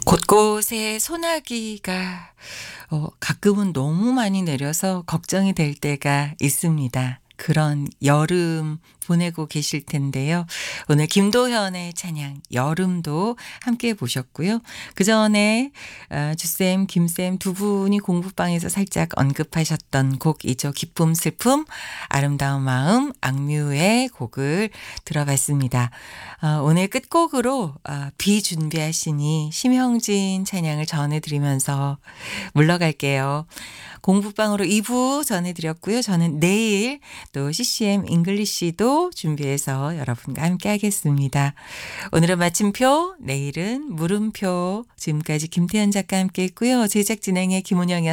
곳곳에 소나기가 가끔은 너무 많이 내려서 걱정이 될 때가 있습니다. 그런 여름 보내고 계실 텐데요. 오늘 김도현의 찬양 여름도 함께 보셨고요. 그전에 주쌤, 김쌤 두 분이 공부방에서 살짝 언급하셨던 곡이죠. 기쁨, 슬픔, 아름다운 마음, 악뮤의 곡을 들어봤습니다. 오늘 끝곡으로 비 준비하시니 심형진 찬양을 전해드리면서 물러갈게요. 공부방으로 2부 전해드렸고요. 저는 내일 또 CCM 잉글리시도 준비해서 여러분과 함께 하겠습니다. 오늘은 마침표, 내일은 물음표. 지금까지 김태현 작가 함께 했고요. 제작 진행의 김은영이었습니다.